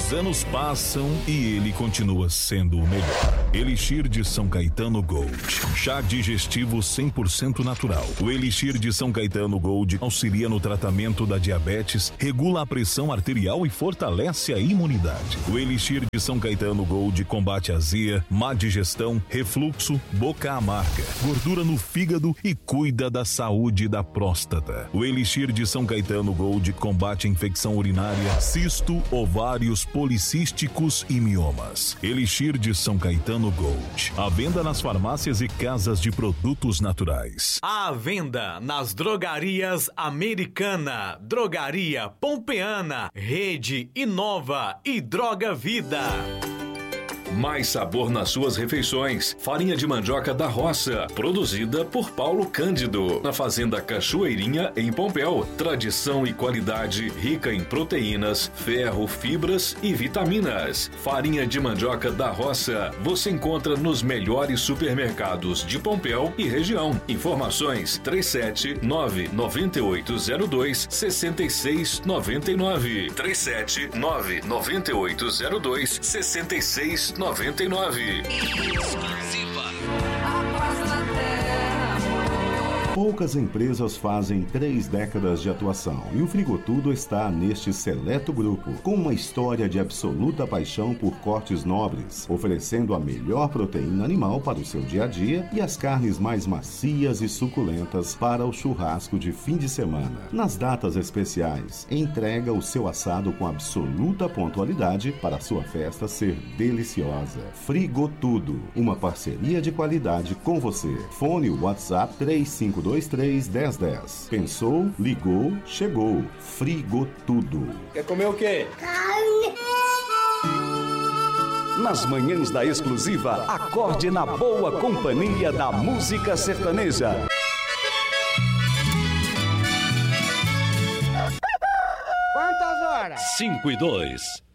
Os anos passam e ele continua sendo o melhor. Elixir de São Caetano Gold. Chá digestivo 100% natural. O Elixir de São Caetano Gold auxilia no tratamento da diabetes, regula a pressão arterial e fortalece a imunidade. O Elixir de São Caetano Gold combate azia, má digestão, refluxo, boca amarga, gordura no fígado e cuida da saúde da próstata. O Elixir de São Caetano Gold combate a infecção urinária, cisto, ovários policísticos e miomas. Elixir de São Caetano Gold. À venda nas farmácias e casas de produtos naturais. À venda nas drogarias Americana, Drogaria Pompeana, Rede Inova e Droga Vida. Mais sabor nas suas refeições. Farinha de mandioca da roça, produzida por Paulo Cândido, na Fazenda Cachoeirinha, em Pompéu. Tradição e qualidade rica em proteínas, ferro, fibras e vitaminas. Farinha de mandioca da roça você encontra nos melhores supermercados de Pompéu e região. Informações 379-9802-6699. 379-9802-6699. Exclusiva. Poucas empresas fazem 3 décadas de atuação e o Frigotudo está neste seleto grupo, com uma história de absoluta paixão por cortes nobres, oferecendo a melhor proteína animal para o seu dia a dia e as carnes mais macias e suculentas para o churrasco de fim de semana. Nas datas especiais, entrega o seu assado com absoluta pontualidade para a sua festa ser deliciosa. Frigotudo, uma parceria de qualidade com você. Fone WhatsApp 3523-1010. Pensou, ligou, chegou. Frigotudo. Quer comer o quê? Carne. Nas manhãs da Exclusiva, acorde na boa companhia da música sertaneja. Quantas horas? 5:02.